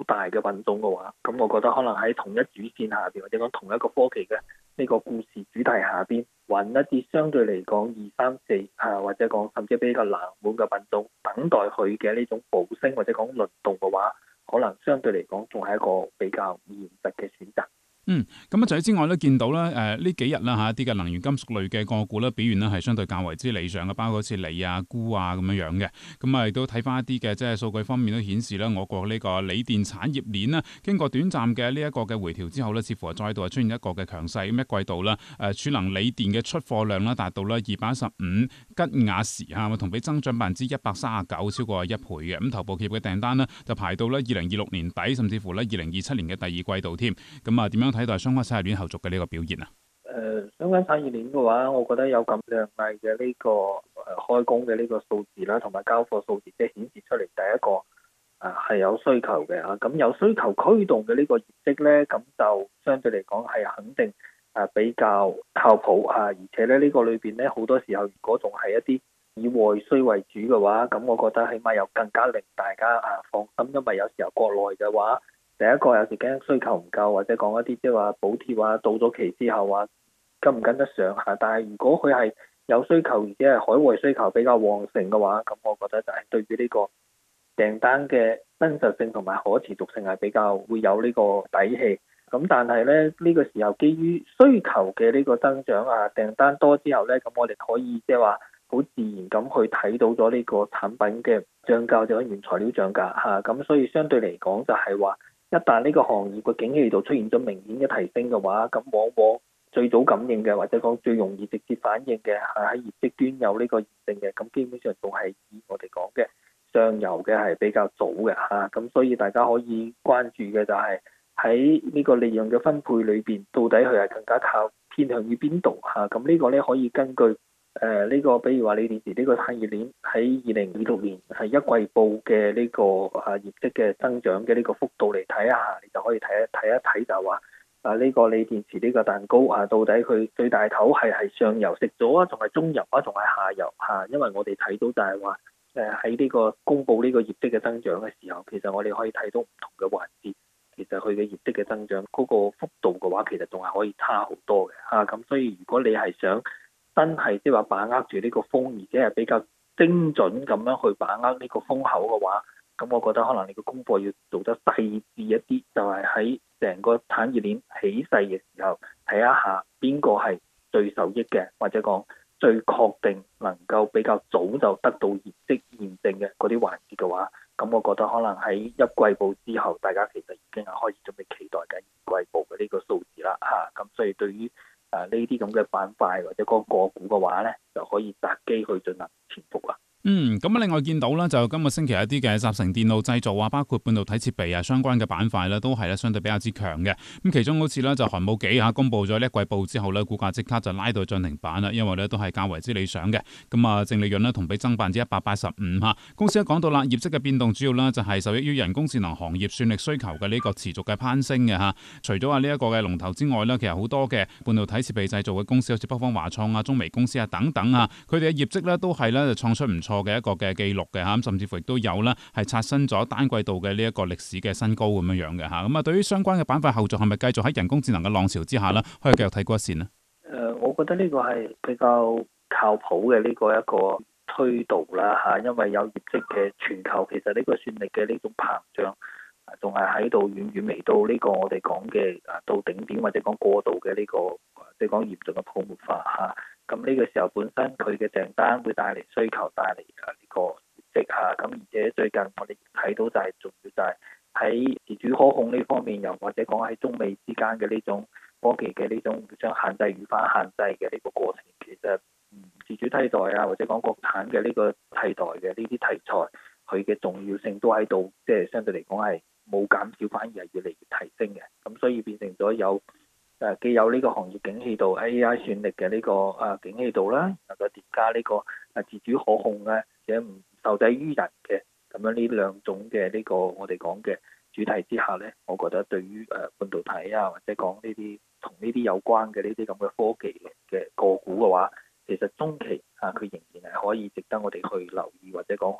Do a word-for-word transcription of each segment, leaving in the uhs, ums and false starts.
大嘅品種嘅話，咁我覺得可能喺同一主線下邊，或者講同一個科技嘅呢個故事主題下邊，揾一啲相對嚟講二三四啊，或者講甚至比較冷門嘅品種，等待佢嘅呢種補升或者講輪動嘅話，可能相對嚟講仲係一個比較現實嘅選擇。 嗯，咁啊，除此之外咧，見到咧，誒、呃、呢幾日啦嚇，一啲嘅能源金屬類嘅個股咧表現咧係相對較為之理想嘅，包括好似鋰啊、鈷啊咁樣樣嘅。咁啊，亦都睇翻一啲嘅即係數據方面都顯示咧，我國呢個鋰電產業鏈咧，經過短暫嘅呢一個嘅回調之後咧，似乎係再度係出現一個嘅強勢。咁一季度啦，誒、呃、儲能鋰電嘅出貨量咧達到咧二百一十五吉瓦時嚇，同比增長百分之一百三十九，超過一倍嘅。咁頭部企業嘅訂單呢，就排到咧二零二六年底，甚至乎咧二零二七年嘅第二季度添。咁啊，點樣睇待相關產業鏈後續嘅呢個表現啊？ 誒、呃，相關產業鏈嘅話，我覺得有咁亮麗嘅呢個誒、呃、開工嘅呢個數字啦，同埋交貨數字，即係顯示出嚟第一個啊係、呃、有需求嘅啊。咁有需求驅動嘅呢個業績咧，咁就相對嚟講係肯定啊、呃、比較靠譜啊。而且咧呢、這個裏邊咧好多時候，如果仲係一啲以外需為主嘅話，咁我覺得起碼有更加令大家啊放心，因為有時候國內嘅話。第一個有時驚需求唔夠，或者講一啲即係話補貼啊，到咗期之後啊，跟唔跟得上嚇？但係如果佢係有需求，而且係海外需求比較旺盛嘅話，咁我覺得就係對於呢個訂單嘅真實性同埋可持續性係比較會有呢個底氣。咁但係咧呢、呢個時候基於需求嘅呢個增長啊，訂單多之後咧，咁我哋可以即係話好自然咁去睇到咗呢個產品嘅漲價，就係原材料漲價嚇。咁、啊、所以相對嚟講就係話。一旦呢個行業嘅景氣度出現咗明顯嘅提升嘅話，咁往往最早感應嘅或者講最容易直接反應嘅係喺業績端有呢個驗證嘅，咁基本上仲係以我哋講嘅上游嘅係比較早嘅嚇，咁所以大家可以關注嘅就係喺呢個利潤嘅分配裏邊，到底佢係更加靠偏向於邊度嚇？咁呢個咧可以根據。誒呢、呃這個，比如話鋰電池呢個產業鏈喺二零二六年係一季報嘅呢個啊業績嘅增長嘅呢個幅度嚟睇下，你就可以睇一睇一睇就話啊呢、這個鋰電池呢個蛋糕啊，到底佢最大頭係係上游食咗啊，仲係中游啊，仲係下游嚇、啊？因為我哋睇到就係話誒喺呢個公佈呢個業績嘅增長嘅時候，其實我哋可以睇到唔同嘅環節，其實佢嘅業績嘅增長嗰、那個幅度嘅話，其實仲係可以差好多嘅嚇。咁、啊、所以如果你係想真係即係話把握住呢個風，而且係比較精準咁樣去把握呢個風口嘅話，咁我覺得可能你個功課要做得細緻一啲，就係喺成個產業鏈起勢嘅時候，睇一下邊個係最受益嘅，或者講最確定能夠比較早就得到業績驗證嘅嗰啲環節嘅話，咁我覺得可能喺一季報之後，大家其實已經係開始準備期待緊二季報嘅呢個數字啦嚇。咁所以對於啊！呢啲咁嘅板塊或者嗰個個股嘅話咧，就可以擇機去進行潛伏啦。 嗯，咁啊，另外見到咧，就今個星期一啲嘅集成電路製造啊，包括半導體設備啊相關嘅板塊咧，都係咧相對比較之強嘅。咁其中好似咧就寒武紀嚇公佈咗呢一季報之後咧，股價即刻就拉到漲停板啦，因為咧都係較為之理想嘅。咁啊，淨利潤咧同比增百分之一百八十五嚇。公司都講到啦，業績嘅變動主要咧就係受益於人工智能行業算力需求嘅呢個持續嘅攀升嘅嚇。除咗話呢一個嘅龍頭之外咧，其實好多嘅半導體設備製造嘅公司，好似北方華創啊、中微公司啊等等啊，佢哋嘅業績咧都係咧就創出唔錯嘅一個嘅記錄嘅嚇，甚至乎亦都有啦，係刷新咗單季度嘅呢一個歷史嘅新高咁樣樣嘅嚇。咁啊，對於相關嘅板塊後續係咪繼續喺人工智能嘅浪潮之下呢，可以繼續睇過一線呢？ 誒、呃，我覺得呢個係比較靠譜嘅呢個一個推導啦嚇，因為有業績嘅全球，其實呢個算力嘅呢種膨脹仲係喺度遠遠未到呢個我哋講嘅啊到頂點或者講過度嘅呢、這個即係講嚴重嘅泡沫化嚇。咁呢個時候本身佢嘅訂單會帶嚟需求，帶嚟啊呢個業績嚇。咁而且最近我哋睇到就係重要就係喺自主可控呢方面，又或者講喺中美之間嘅呢種科技嘅呢種將限制與反限制嘅呢個過程，其實自主替代啊，或者講國產嘅呢個替代嘅呢啲題材，佢嘅重要性都喺度，即係相對嚟講係冇減少，反而係越嚟越提升嘅。咁所以變成咗有誒既有呢個行業景氣度 A I 算力嘅呢個誒景氣度啦，能夠疊加呢個誒自主可控嘅，而且唔受制於人嘅咁樣呢兩種嘅呢個我哋講嘅主題之下咧，我覺得對於誒半導體啊，或者講呢啲同呢啲有關嘅呢啲咁嘅科技嘅個股嘅話，其實中期啊佢仍然係可以值得我哋去留意或者講去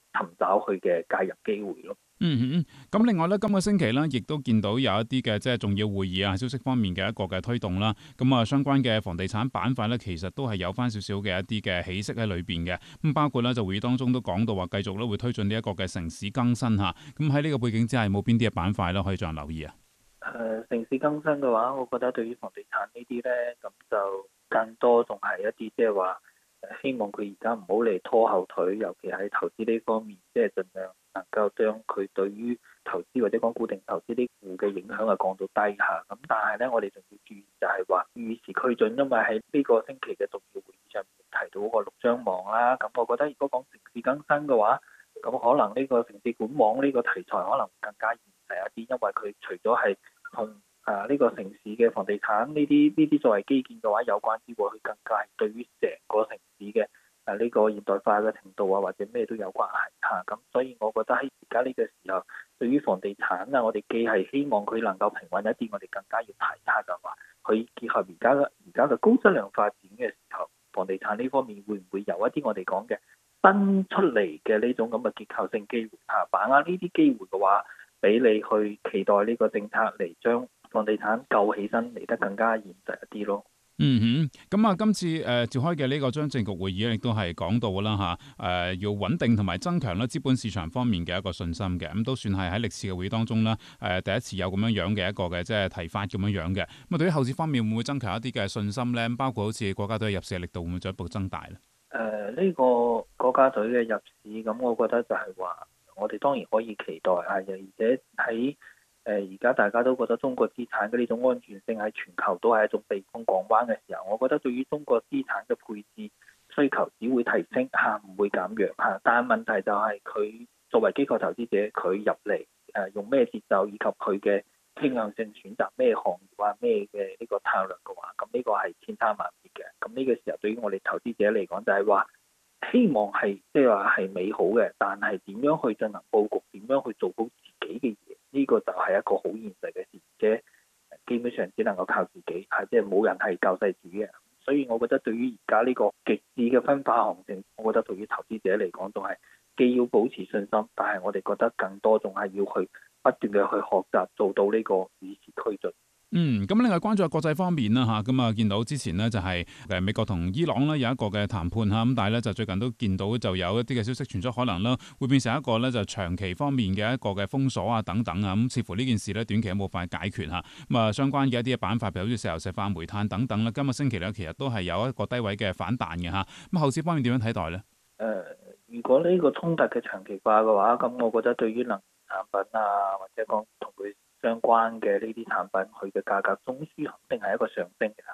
尋找佢嘅介入機會咯。 嗯嗯，咁另外咧，今個星期咧，亦都見到有一啲嘅即係重要會議啊，消息方面嘅一個嘅推動啦。咁啊，相關嘅房地產板塊咧，其實都係有翻少少嘅一啲嘅起色喺裏邊嘅。咁包括咧，就會議當中都講到話，繼續咧會推進呢一個嘅城市更新嚇。咁喺呢個背景之下，有冇邊啲嘅板塊咧可以再留意啊？ 誒、呃、城市更新嘅話，我覺得對於房地產呢啲呢，咁就更多仲係一啲即係話誒希望佢而家唔好嚟拖後腿，尤其喺投資呢方面，即係盡量能夠將佢對於投資或者講固定投資呢戶嘅影響啊降到低下。咁但係呢，我哋仲要注意就係話與時俱進，因為喺呢個星期嘅重要會議上面提到嗰個六張網啦。咁我覺得如果講城市更新嘅話，咁可能呢個城市管網呢個題材可能更加現實一啲，因為佢除咗係同啊呢個城市嘅房地產呢啲呢啲作為基建嘅話有關之外，佢更加係對於成個城市嘅啊呢個現代化嘅程度啊或者咩都有關係嚇。咁所以我覺得喺而家呢個時候，對於房地產啊，我哋既係希望佢能夠平穩一啲，我哋更加要睇下嘅話，佢結合而家嘅而家嘅高質量發展嘅時候，房地產呢方面會唔會有一啲我哋講嘅新出嚟嘅呢種咁嘅結構性機會嚇？把握呢啲機會嘅話，俾你去期待呢個政策嚟將房地產救起身嚟得更加現實一啲咯。 嗯哼，咁啊，今次誒、呃、召開嘅呢個將政局會議咧，亦都係講到啦嚇，誒、呃、要穩定同埋增強咧資本市場方面嘅一個信心嘅，咁都算係喺歷次嘅會議當中啦，誒、呃、第一次有咁樣樣嘅一個嘅即係提法咁樣樣嘅。咁啊，對於後市方面會唔會增強一啲嘅信心咧？包括好似國家隊入市嘅力度會唔會進一步增大咧？誒、 呃，呢、呢個國家隊嘅入市，咁我覺得就係話，我哋當然可以期待啊，而且喺誒而家大家都覺得中國資產嘅呢種安全性喺全球都係一種避風港灣嘅時候，我覺得對於中國資產嘅配置需求只會提升嚇，唔會減弱嚇。但係問題就係佢作為機構投資者，佢入嚟誒用咩節奏，以及佢嘅傾向性選擇咩行業啊咩嘅呢個策略嘅話，咁呢個係千差萬別嘅。咁呢個時候對於我哋投資者嚟講，就係話希望係即係話係美好嘅，但係點樣去進行佈局，點樣去做好自己嘅嘢？呢個就係一個好現實嘅事，嘅基本上只能夠靠自己，係即係冇人係救世主嘅。所以我覺得對於而家呢個極致嘅分化行情，我覺得對於投資者嚟講，仲係既要保持信心，但係我哋覺得更多仲係要去不斷嘅去學習，做到呢個與時俱進。 嗯，咁另外關注下國際方面啦嚇，咁啊見到之前呢，就係誒美國同伊朗咧有一個嘅談判嚇，咁但係咧就最近都見到就有一啲嘅消息傳出，可能啦會變成一個咧就長期方面嘅一個嘅封鎖啊等等啊，咁似乎呢件事咧短期都冇法解決嚇，咁啊相關嘅一啲嘅板塊，譬如好似石油石化、煤炭等等啦，今個星期咧其實都係有一個低位嘅反彈嘅嚇，咁後市方面點樣睇待咧？誒、 呃，如果呢個衝突嘅長期化嘅話，咁我覺得對於能源產品啊，或者講同佢相關嘅呢啲產品，佢嘅價格終於肯定係一個上升嘅。